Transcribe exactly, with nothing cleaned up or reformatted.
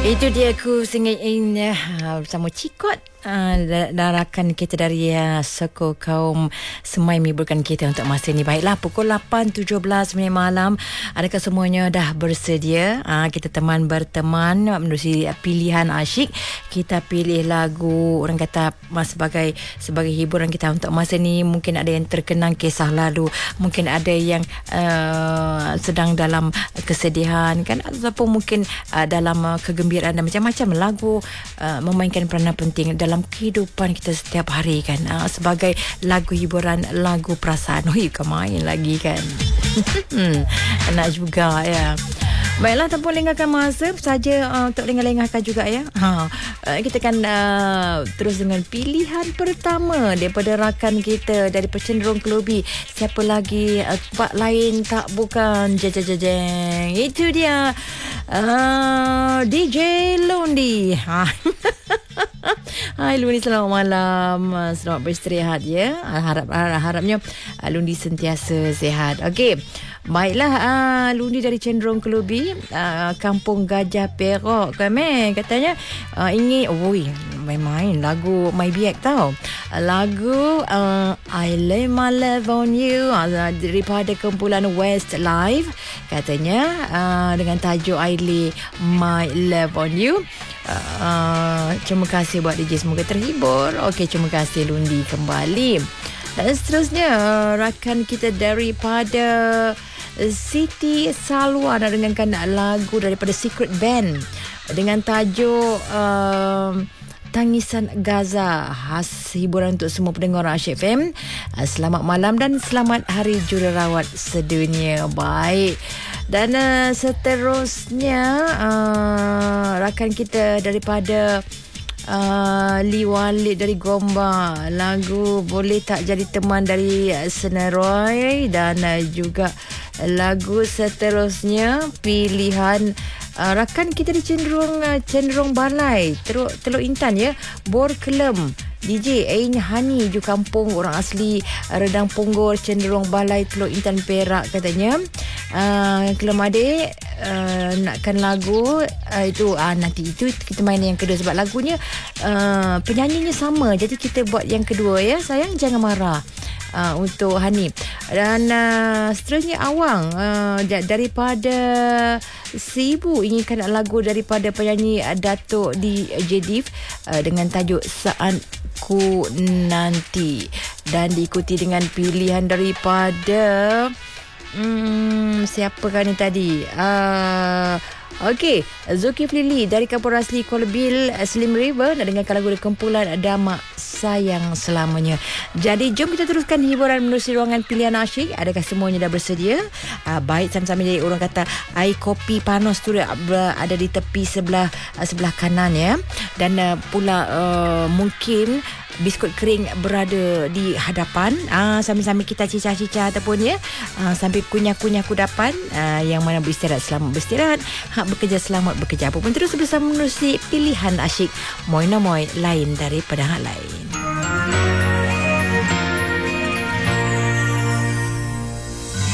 Itu dia aku singin uh, bersama Cikot uh, dan rakan kita dari uh, Soko Kaum Semai menghiburkan kita untuk masa ini. Baiklah, pukul lapan tujuh belas minit malam. Adakah semuanya dah bersedia? Uh, kita teman berteman menerusi pilihan asyik. Kita pilih lagu orang kata sebagai sebagai hiburan kita untuk masa ini. Mungkin ada yang terkenang kisah lalu, mungkin ada yang uh, sedang dalam kesedihan kan, ataupun mungkin uh, dalam uh, kegembiraan dan macam-macam lagu uh, memainkan peranan penting dalam kehidupan kita setiap hari kan, uh, sebagai lagu hiburan, lagu perasaan. Oh, bukan main lagi kan. Enak juga ya. Baiklah, tanpa lengahkan masa saja uh, untuk lengah-lengahkan juga ya. Ha, uh, kita akan uh, terus dengan pilihan pertama daripada rakan kita dari Pencenderung Kelubi. Siapa lagi? Uh, tempat lain tak bukan jeng-jeng. Itu dia uh, D J Lundi. Ha. Hai Lundi, selamat malam. Selamat beristirahat ya. Harap harapnya Lundi sentiasa sihat. Okey. Baiklah, uh, Lundi dari Cenderung Kelubi, uh, Kampung Gajah Perak kan, meh, katanya uh, ingin, oi, main-main lagu My Biak tau. Uh, lagu uh, I Lay My Love On You uh, daripada kumpulan Westlife, katanya uh, dengan tajuk I Lay My Love On You. Uh, uh, terima kasih buat D J, semoga terhibur. Okey, terima kasih Lundi kembali. Dan seterusnya rakan kita daripada Siti Salwa nak dengarkan lagu daripada Secret Band dengan tajuk uh, Tangisan Gaza. Khas hiburan untuk semua pendengar Asyik F M. Uh, selamat malam dan selamat Hari Jururawat Sedunia. Baik. Dan uh, seterusnya uh, rakan kita daripada Uh, Lee Walid dari Gombak, lagu Boleh Tak Jadi Teman dari Seneroy. Dan uh, juga lagu seterusnya pilihan uh, rakan kita di Cenderung uh, Cenderung Balai, Teluk, Teluk Intan ya, Bor Kelem, D J Ain Hani ju kampung orang asli Redang Punggol, Cenderung Balai, Teluk Intan, Perak, katanya uh, Kelem adik uh, nakkan lagu uh, itu uh, nanti itu kita main yang kedua sebab lagunya uh, penyanyinya sama, jadi kita buat yang kedua ya sayang, jangan marah. Uh, untuk Hani. Dan uh, seterusnya Awang uh, daripada si ibu inginkan lagu daripada penyanyi uh, Datuk di Jedif uh, dengan tajuk Saat Ku Nanti, dan diikuti dengan pilihan daripada hmm, siapakah ni tadi uh, Okey, Zulkifli Lee dari kampung asli Kolbil, Slim River, nak dengarkan lagu dari kumpulan Damak Sayang Selamanya. Jadi jom kita teruskan hiburan menerusi ruangan pilihan asyik. Adakah semuanya dah bersedia? Uh, baik, sama-sama. Jadi orang kata air kopi panas tu ada di tepi sebelah uh, sebelah kanan ya. Dan uh, pula uh, mungkin biskut kering berada di hadapan. Ah, sambil-sambil kita cicah-cicah ataupun ya, ah, sambil kunyah-kunyah kudapan. Ah, yang mana beristirahat selamat beristirahat, hak bekerja selamat bekerja. Apapun terus bersama menerusi pilihan asyik. Moi no moi lain daripada hak lain.